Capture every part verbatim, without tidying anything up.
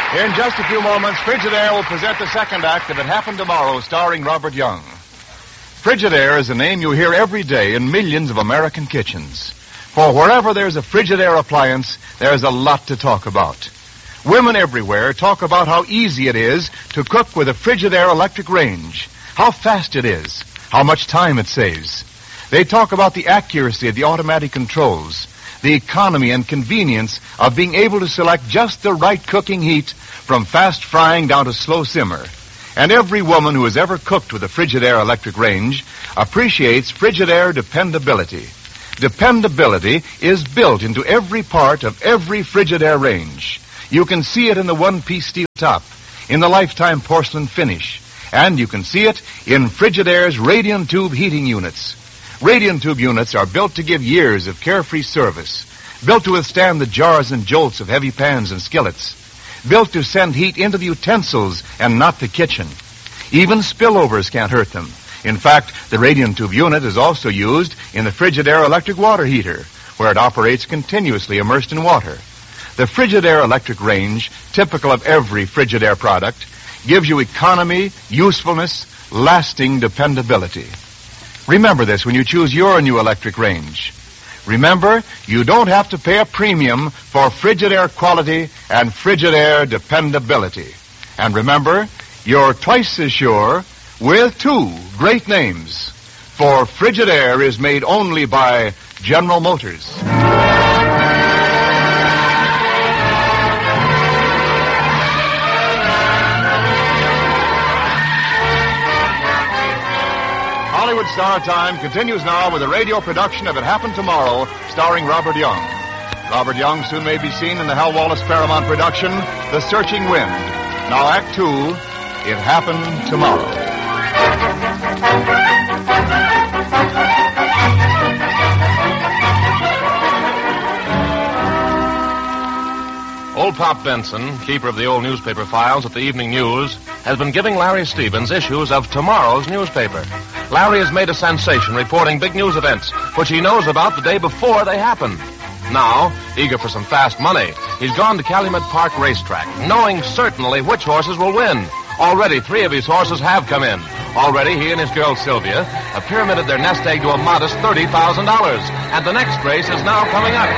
In just a few moments, Frigidaire will present the second act of It Happened Tomorrow, starring Robert Young. Frigidaire is a name you hear every day in millions of American kitchens. For wherever there's a Frigidaire appliance, there's a lot to talk about. Women everywhere talk about how easy it is to cook with a Frigidaire electric range, how fast it is, how much time it saves. They talk about the accuracy of the automatic controls, the economy and convenience of being able to select just the right cooking heat from fast frying down to slow simmer. And every woman who has ever cooked with a Frigidaire electric range appreciates Frigidaire dependability. Dependability is built into every part of every Frigidaire range. You can see it in the one-piece steel top, in the lifetime porcelain finish, and you can see it in Frigidaire's Radiant Tube heating units. Radiant Tube units are built to give years of carefree service, built to withstand the jars and jolts of heavy pans and skillets, built to send heat into the utensils and not the kitchen. Even spillovers can't hurt them. In fact, the Radiant Tube unit is also used in the Frigidaire electric water heater, where it operates continuously immersed in water. The Frigidaire electric range, typical of every Frigidaire product, gives you economy, usefulness, lasting dependability. Remember this when you choose your new electric range. Remember, you don't have to pay a premium for Frigidaire quality and Frigidaire dependability. And remember, you're twice as sure with two great names. For Frigidaire is made only by General Motors. Hollywood Star Time continues now with a radio production of It Happened Tomorrow, starring Robert Young. Robert Young soon may be seen in the Hal Wallace Paramount production, The Searching Wind. Now, Act Two, It Happened Tomorrow. Old Pop Benson, keeper of the old newspaper files at the Evening News, has been giving Larry Stevens issues of tomorrow's newspaper. Larry has made a sensation reporting big news events, which he knows about the day before they happen. Now, eager for some fast money, he's gone to Calumet Park Racetrack, knowing certainly which horses will win. Already, three of his horses have come in. Already, he and his girl Sylvia have pyramided their nest egg to a modest thirty thousand dollars. And the next race is now coming up.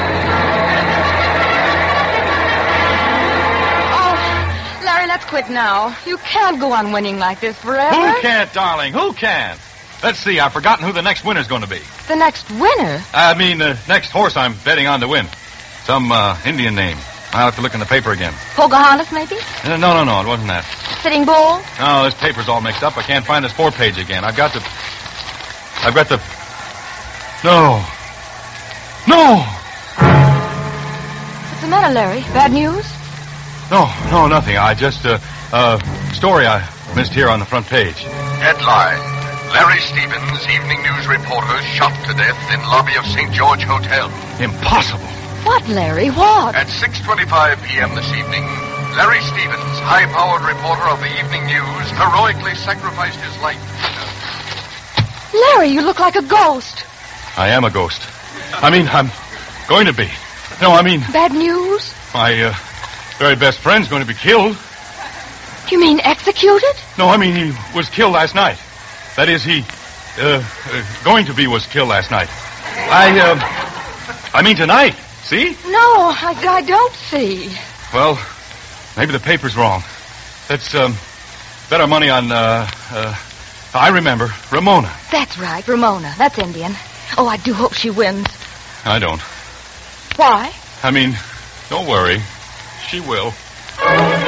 Let's quit now. You can't go on winning like this forever. Who can't, darling? Who can't? Let's see. I've forgotten who the next winner's going to be. The next winner? I mean, the next horse I'm betting on to win. Some uh, Indian name. I'll have to look in the paper again. Pocahontas, maybe? Uh, no, no, no. It wasn't that. Sitting Bull? No, this paper's all mixed up. I can't find the sport page again. I've got the... I've got the... No. No! What's the matter, Larry? Bad news? No, no, nothing. I just, uh, uh, story I missed here on the front page. Headline: Larry Stevens, Evening News reporter, shot to death in lobby of Saint George Hotel. Impossible. What, Larry? What? At six twenty-five p.m. this evening, Larry Stevens, high-powered reporter of the Evening News, heroically sacrificed his life. Larry, you look like a ghost. I am a ghost. I mean, I'm going to be. No, I mean... Bad news? My, uh... very best friend's going to be killed. You mean executed? No, I mean he was killed last night. That is, he, uh, uh going to be was killed last night. I, uh, I mean tonight, see? No, I, I don't see. Well, maybe the paper's wrong. Let's, um, bet our money on, uh, uh, I remember, Ramona. That's right, Ramona. That's Indian. Oh, I do hope she wins. I don't. Why? I mean, don't worry. She will.